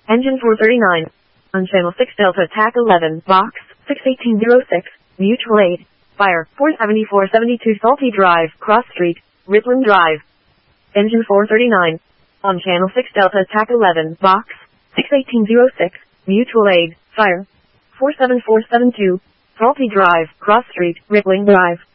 Engine 439. On Channel 6 Delta TAC 11, Box 61806, Mutual Aid. Fire 47472 Salty Drive, Cross Street, Riplin Drive. Engine 439. On Channel 6 Delta TAC 11, Box 61806, Mutual Aid. Fire 47472 Salty Drive, Cross Street, Riplin Drive.